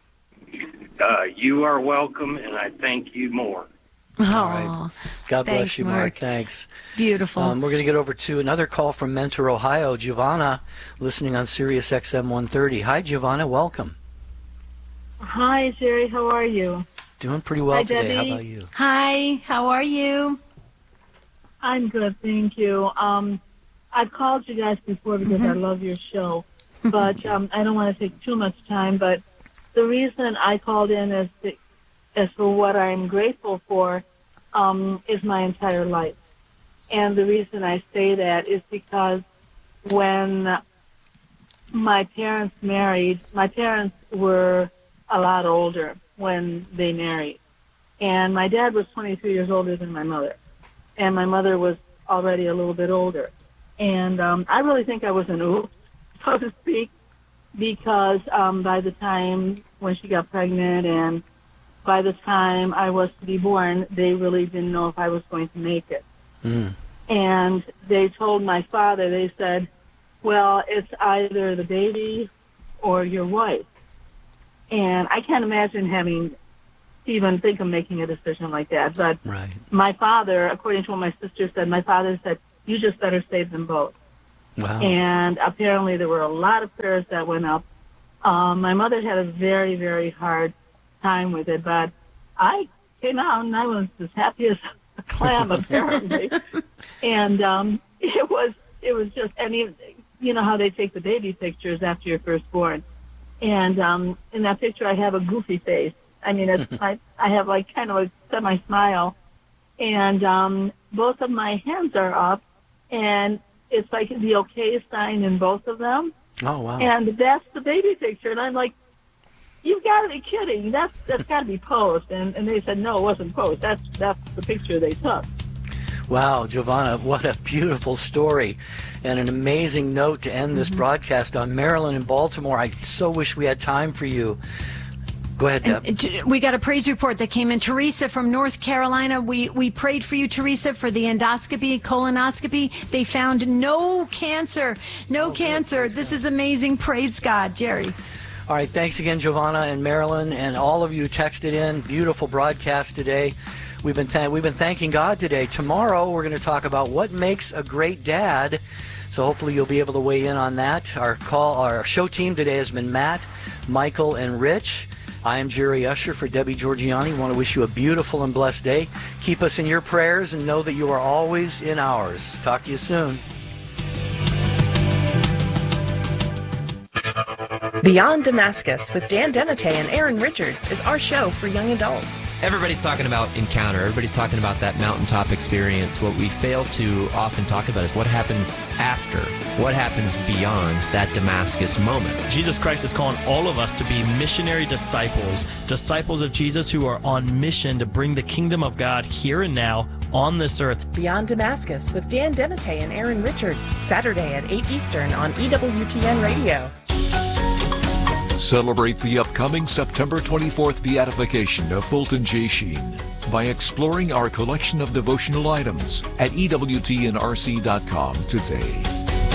Uh, you are welcome, and I thank you more. Oh, all right. God bless thanks, you, Mark. Mark. Thanks. Beautiful. Um, we're going to get over to another call from Mentor, Ohio. Giovanna, listening on Sirius X M one thirty. Hi, Giovanna. Welcome. Hi, Jerry. How are you? Doing pretty well Hi, today. Debbie. How about you? Hi. How are you? I'm good, thank you. Um, I've called you guys before because mm-hmm. I love your show, but um, I don't want to take too much time. But the reason I called in is the, is for what I'm grateful for um, is my entire life, and the reason I say that is because when my parents married, my parents were a lot older when they married. And my dad was twenty-three years older than my mother. And my mother was already a little bit older. And um, I really think I was an oops so to speak, because um, by the time when she got pregnant and by the time I was to be born, they really didn't know if I was going to make it. Mm. And they told my father, they said, well, it's either the baby or your wife. And I can't imagine having to even think of making a decision like that. But right. my father, according to what my sister said, my father said, you just better save them both. Wow. And apparently there were a lot of prayers that went up. Um, my mother had a very, very hard time with it, but I came out and I was as happy as a clam, apparently. And um, it was it was just, and you, you know how they take the baby pictures after you're first born. And um, in that picture, I have a goofy face. I mean, it's I, I have like kind of a semi-smile. And um, both of my hands are up, and it's like the okay sign in both of them. Oh, wow. And that's the baby picture. And I'm like, you've got to be kidding. That's that's got to be posed. And, and they said, no, it wasn't posed. That's, that's the picture they took. Wow, Giovanna, what a beautiful story and an amazing note to end this mm-hmm. broadcast on. Marilyn in Baltimore, I so wish we had time for you. Go ahead, Deb. And we got a praise report that came in. Teresa from North Carolina, we, we prayed for you, Teresa, for the endoscopy, colonoscopy. They found no cancer, no oh, cancer. This God. Is amazing. Praise God. Jerry. All right, thanks again, Giovanna and Marilyn, and all of you texted in. Beautiful broadcast today. We've been th- we've been thanking God today. Tomorrow we're going to talk about what makes a great dad. So hopefully you'll be able to weigh in on that. Our call, our show team today has been Matt, Michael, and Rich. I am Jerry Usher for Debbie Georgianni. I want to wish you a beautiful and blessed day. Keep us in your prayers and know that you are always in ours. Talk to you soon. Beyond Damascus with Dan Denate and Aaron Richards is our show for young adults. Everybody's talking about encounter. Everybody's talking about that mountaintop experience. What we fail to often talk about is what happens after. What happens beyond that Damascus moment. Jesus Christ is calling all of us to be missionary disciples, disciples of Jesus who are on mission to bring the kingdom of God here and now on this earth. Beyond Damascus with Dan Denate and Aaron Richards, Saturday at eight Eastern on E W T N Radio. Celebrate the upcoming September twenty-fourth beatification of Fulton J. Sheen by exploring our collection of devotional items at E W T N R C dot com today.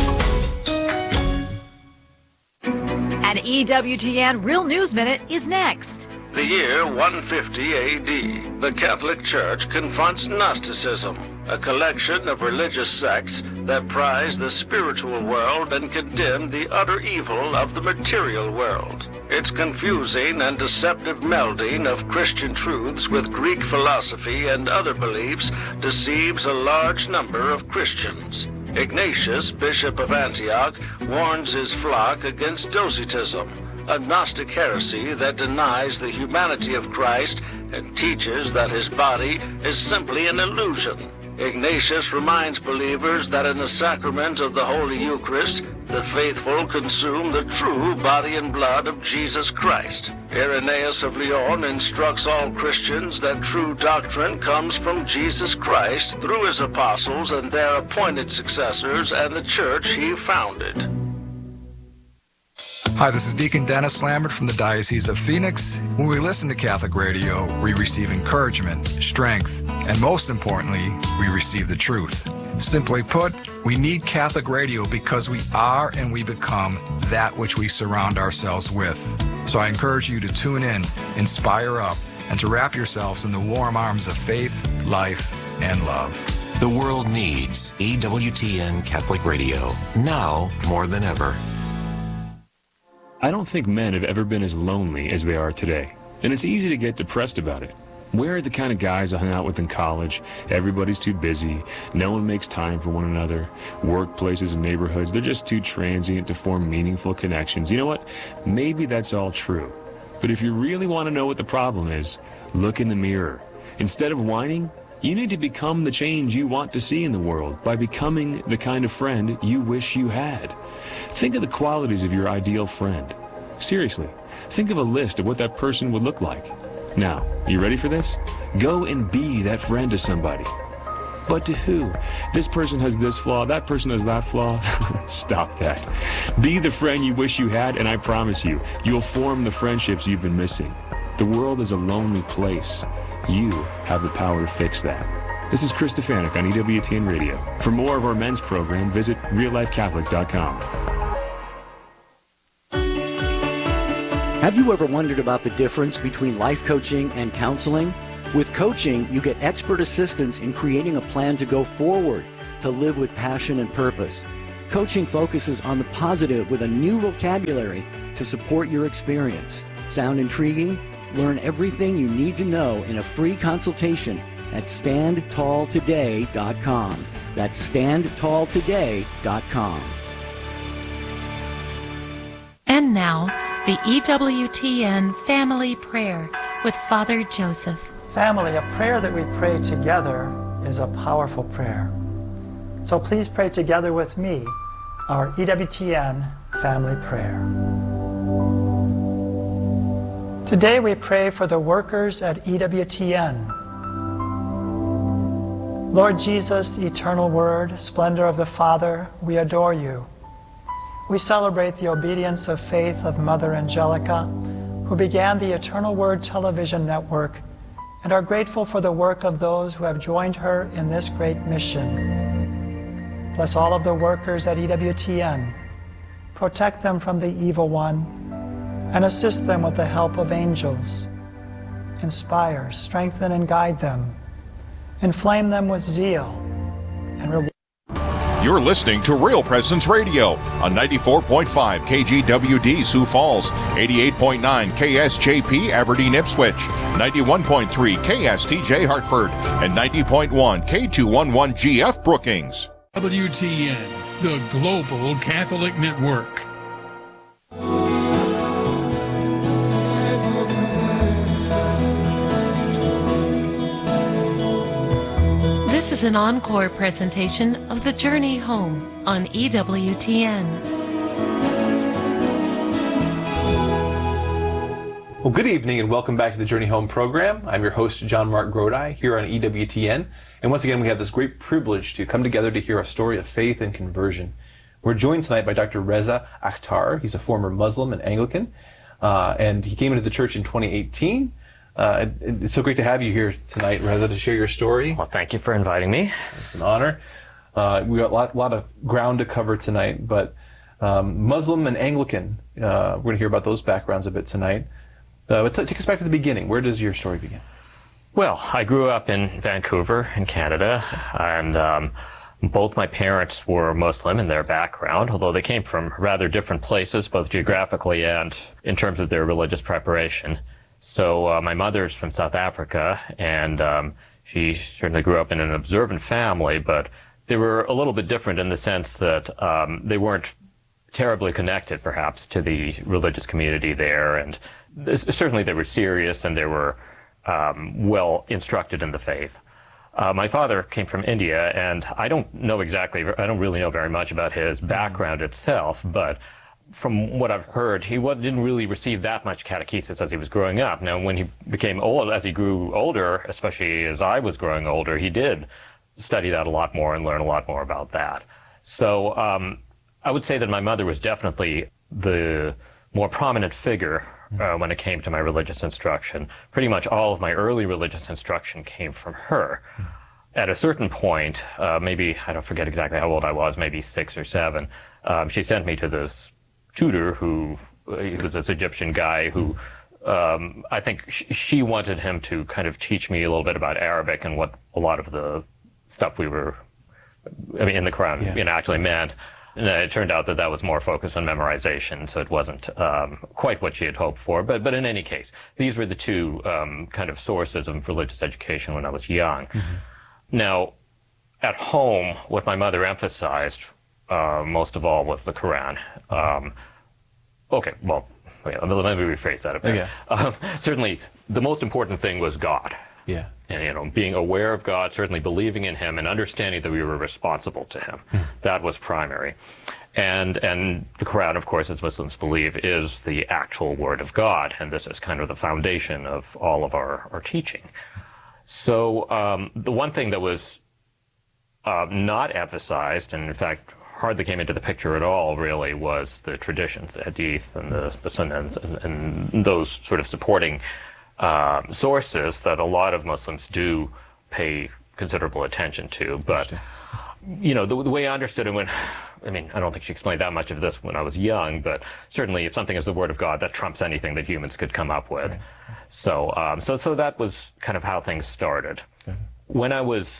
An E W T N Real News Minute is next. The year one fifty A D, the Catholic Church confronts Gnosticism, a collection of religious sects that prize the spiritual world and condemn the utter evil of the material world. Its confusing and deceptive melding of Christian truths with Greek philosophy and other beliefs deceives a large number of Christians. Ignatius, Bishop of Antioch, warns his flock against Docetism, a Gnostic heresy that denies the humanity of Christ and teaches that his body is simply an illusion. Ignatius reminds believers that in the sacrament of the Holy Eucharist, the faithful consume the true body and blood of Jesus Christ. Irenaeus of Lyon instructs all Christians that true doctrine comes from Jesus Christ through his apostles and their appointed successors and the church he founded. Hi, this is Deacon Dennis Lambert from the Diocese of Phoenix. When we listen to Catholic radio, we receive encouragement, strength, and most importantly, we receive the truth. Simply put, we need Catholic radio because we are and we become that which we surround ourselves with. So I encourage you to tune in, inspire up, and to wrap yourselves in the warm arms of faith, life, and love. The world needs E W T N Catholic Radio, now more than ever. I don't think men have ever been as lonely as they are today, and it's easy to get depressed about it. We're the kind of guys I hung out with in college. Everybody's too busy. No one makes time for one another. Workplaces and neighborhoods, they're just too transient to form meaningful connections. You know what? Maybe that's all true. But if you really want to know what the problem is, look in the mirror. Instead of whining, you need to become the change you want to see in the world by becoming the kind of friend you wish you had. Think of the qualities of your ideal friend. Seriously, think of a list of what that person would look like. Now, you ready for this? Go and be that friend to somebody. But to who? This person has this flaw, that person has that flaw. Stop that. Be the friend you wish you had, and I promise you, you'll form the friendships you've been missing. The world is a lonely place. You have the power to fix that. This is Chris Stefanik on E W T N Radio. For more of our men's program, visit real life catholic dot com. Have you ever wondered about the difference between life coaching and counseling? With coaching, you get expert assistance in creating a plan to go forward, to live with passion and purpose. Coaching focuses on the positive with a new vocabulary to support your experience. Sound intriguing? Learn everything you need to know in a free consultation at stand tall today dot com. That's stand tall today dot com. And now, the E W T N Family Prayer with Father Joseph. Family, a prayer that we pray together is a powerful prayer. So please pray together with me our E W T N Family Prayer. Today we pray for the workers at E W T N. Lord Jesus, eternal Word, splendor of the Father, we adore you. We celebrate the obedience of faith of Mother Angelica, who began the Eternal Word television network, and are grateful for the work of those who have joined her in this great mission. Bless all of the workers at E W T N. Protect them from the evil one, and assist them with the help of angels. Inspire, strengthen, and guide them. Inflame them with zeal, and reward. You're listening to Real Presence Radio on ninety-four point five K G W D Sioux Falls, eighty-eight point nine K S J P Aberdeen Ipswich, ninety-one point three K S T J Hartford, and ninety point one K two eleven G F Brookings. W T N, the Global Catholic Network. This is an encore presentation of The Journey Home on E W T N. Well, good evening and welcome back to the Journey Home program. I'm your host, John Mark Grodi, here on E W T N. And once again, we have this great privilege to come together to hear a story of faith and conversion. We're joined tonight by Doctor Reza Akhtar. He's a former Muslim and Anglican, uh, and he came into the church in twenty eighteen. Uh, it's so great to have you here tonight, Reza, to share your story. Well, thank you for inviting me. It's an honor. Uh, we got a lot, lot of ground to cover tonight, but um, Muslim and Anglican, uh, we're going to hear about those backgrounds a bit tonight. Uh, but t- take us back to the beginning. Where does your story begin? Well, I grew up in Vancouver, in Canada, and um, both my parents were Muslim in their background, although they came from rather different places, both geographically and in terms of their religious preparation. So uh, my mother's from South Africa, and um, she certainly grew up in an observant family, but they were a little bit different in the sense that um, they weren't terribly connected, perhaps, to the religious community there, and this, certainly they were serious and they were um, well instructed in the faith. Uh, my father came from India, and I don't know exactly, I don't really know very much about his background itself, but from what I've heard, he didn't really receive that much catechesis as he was growing up. Now, when he became old, as he grew older, especially as I was growing older, he did study that a lot more and learn a lot more about that. So um, I would say that my mother was definitely the more prominent figure uh, when it came to my religious instruction. Pretty much all of my early religious instruction came from her. At a certain point, uh, maybe, I don't forget exactly how old I was, maybe six or seven, um, she sent me to this tutor who he was this Egyptian guy who um, I think sh- she wanted him to kind of teach me a little bit about Arabic and what a lot of the stuff we were, I mean, in the Quran, yeah. you know, actually meant. And it turned out that that was more focused on memorization, so it wasn't um, quite what she had hoped for. But but in any case, these were the two um, kind of sources of religious education when I was young. Mm-hmm. Now, at home, what my mother emphasized Uh, most of all was the Quran. Um, okay, well, wait, let me rephrase that a bit. Okay. Um, certainly, the most important thing was God. Yeah. And, you know, being aware of God, certainly believing in Him, and understanding that we were responsible to Him. Mm. That was primary. And and the Quran, of course, as Muslims believe, is the actual Word of God, and this is kind of the foundation of all of our, our teaching. So um, the one thing that was uh, not emphasized, and in fact hardly came into the picture at all, really, was the traditions, the hadith and the, the sunnahs, and, and those sort of supporting uh, sources that a lot of Muslims do pay considerable attention to. But, you know, the, the way I understood it when, I mean, I don't think she explained that much of this when I was young, but certainly if something is the Word of God, that trumps anything that humans could come up with. Right. So, um, so, so that was kind of how things started. Mm-hmm. When I was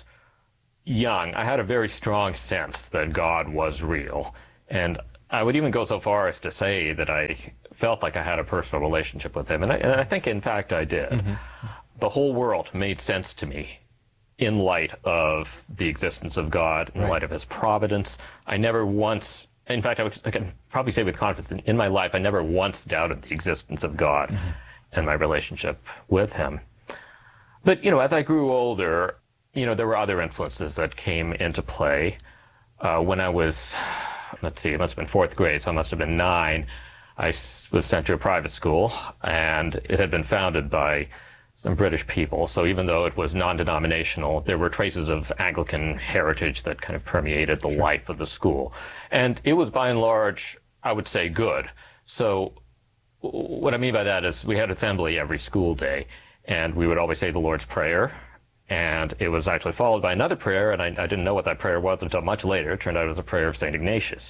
young, I had a very strong sense that God was real. And I would even go so far as to say that I felt like I had a personal relationship with him. And I, and I think, in fact, I did. Mm-hmm. The whole world made sense to me in light of the existence of God, in right. light of his providence. I never once, in fact, I, would, I can probably say with confidence, in, in my life, I never once doubted the existence of God mm-hmm. and my relationship with him. But, you know, as I grew older, you know, there were other influences that came into play. Uh, when I was, let's see, it must have been fourth grade, so I must have been nine, I was sent to a private school, and it had been founded by some British people. So even though it was non-denominational, there were traces of Anglican heritage that kind of permeated the sure. life of the school. And it was by and large, I would say, good. So what I mean by that is we had assembly every school day, and we would always say the Lord's Prayer. And it was actually followed by another prayer, and I, I didn't know what that prayer was until much later. It turned out it was a prayer of Saint Ignatius.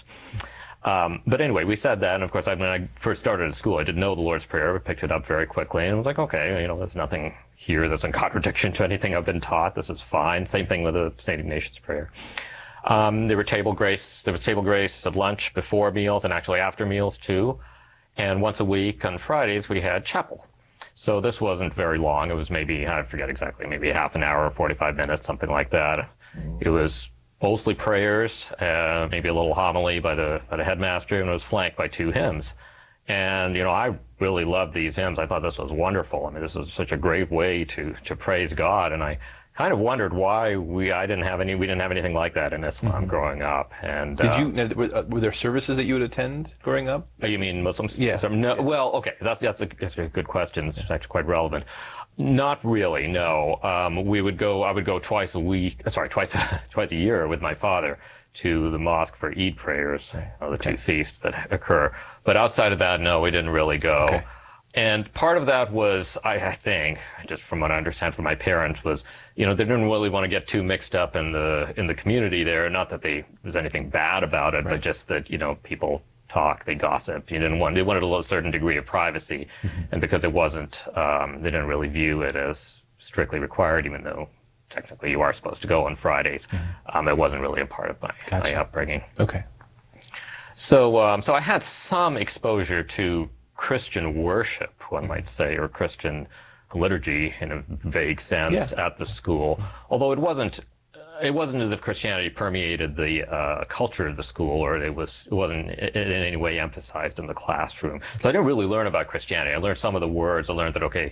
Um, but anyway, we said that, and of course, I, when I first started at school, I didn't know the Lord's Prayer. I picked it up very quickly, and I was like, okay, you know, there's nothing here that's in contradiction to anything I've been taught. This is fine. Same thing with the Saint Ignatius prayer. Um, there were table grace. There was table grace at lunch, before meals, and actually after meals, too. And once a week on Fridays, we had chapel. So this wasn't very long. It was maybe, I forget exactly, maybe half an hour or forty-five minutes, something like that. It was mostly prayers, uh, maybe a little homily by the, by the headmaster, and it was flanked by two hymns. And, you know, I really loved these hymns. I thought this was wonderful. I mean, this was such a great way to, to praise God. And I kind of wondered why we I didn't have any we didn't have anything like that in Islam mm-hmm. growing up. And did uh, you were, were there services that you would attend growing up? You mean Muslims? Yeah. So, no. Yeah. Well, okay, that's that's a, that's a good question. It's actually quite relevant. Not really. No. Um, we would go. I would go twice a week. Sorry, twice twice a year with my father to the mosque for Eid prayers, or the okay. two feasts that occur. But outside of that, no, we didn't really go. Okay. And part of that was, I, I think, just from what I understand from my parents, was, you know, they didn't really want to get too mixed up in the in the community there. Not that they, there was anything bad about it, right. but just that, you know, people talk, they gossip. You didn't want, they wanted a certain degree of privacy. Mm-hmm. And because it wasn't, um, they didn't really view it as strictly required, even though technically you are supposed to go on Fridays. Mm-hmm. Um, it wasn't really a part of my, gotcha. my upbringing. Okay. So, um, so I had some exposure to Christian worship, one might say, or Christian liturgy in a vague sense yeah. at the school. Although it wasn't, it wasn't as if Christianity permeated the uh, culture of the school, or it was, it wasn't in any way emphasized in the classroom. So I didn't really learn about Christianity. I learned some of the words. I learned that, okay,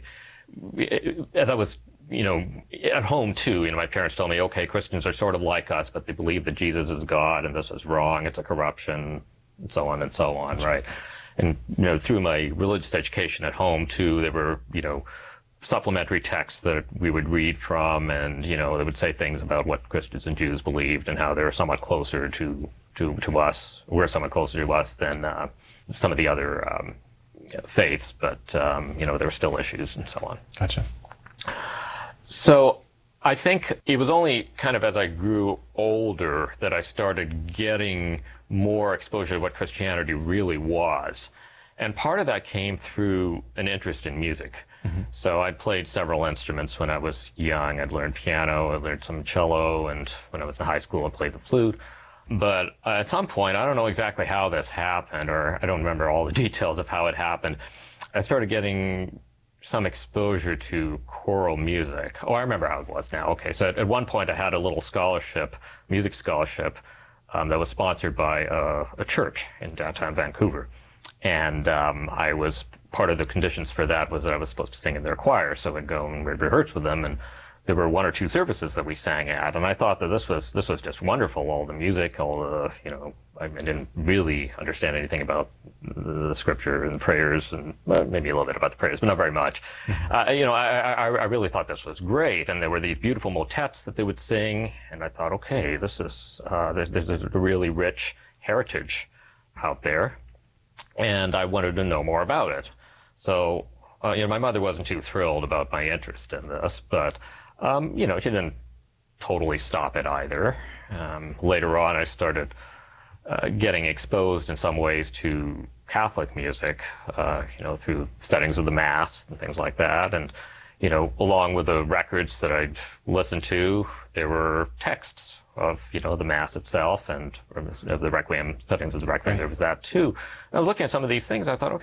as I was, you know, at home too, you know, my parents told me, okay, Christians are sort of like us, but they believe that Jesus is God, and this is wrong. It's a corruption, and so on and so on, right? And, you know, through my religious education at home, too, there were, you know, supplementary texts that we would read from, and, you know, they would say things about what Christians and Jews believed and how they were somewhat closer to, to, to us, we're somewhat closer to us than uh, some of the other um, faiths, but, um, you know, there were still issues and so on. Gotcha. So I think it was only kind of as I grew older that I started getting more exposure to what Christianity really was. And part of that came through an interest in music. Mm-hmm. So I played several instruments when I was young. I'd learned piano, I learned some cello, and when I was in high school I played the flute. But uh, at some point, I don't know exactly how this happened, or I don't remember all the details of how it happened, I started getting some exposure to choral music. Oh, I remember how it was now. Okay, so at, at one point I had a little scholarship, music scholarship, Um, that was sponsored by uh, a church in downtown Vancouver. And um, I was, part of the conditions for that was that I was supposed to sing in their choir, so I'd go and we'd rehearse with them. And there were one or two services that we sang at, and I thought that this was this was just wonderful. All the music, all the, you know, I didn't really understand anything about the scripture and prayers, and well, maybe a little bit about the prayers, but not very much. uh, you know, I, I, I really thought this was great, and there were these beautiful motets that they would sing, and I thought, okay, this is uh, there's, there's a really rich heritage out there, and I wanted to know more about it. So, uh, you know, my mother wasn't too thrilled about my interest in this, but um, you know, she didn't totally stop it either. Um, later on, I started Uh, getting exposed in some ways to Catholic music, uh, you know, through studies of the Mass and things like that. And, you know, along with the records that I'd listened to, there were texts of, you know, the Mass itself and of the Requiem, settings of the Requiem. There was that too. And I was looking at some of these things. I thought, okay,